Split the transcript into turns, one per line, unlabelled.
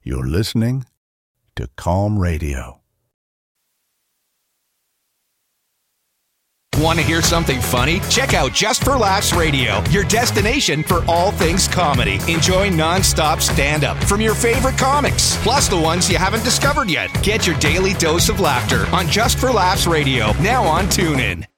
You're listening to Calm Radio.
Want to hear something funny? Check out Just for Laughs Radio, your destination for all things comedy. Enjoy non-stop stand-up from your favorite comics, plus the ones you haven't discovered yet. Get your daily dose of laughter on Just for Laughs Radio, now on TuneIn.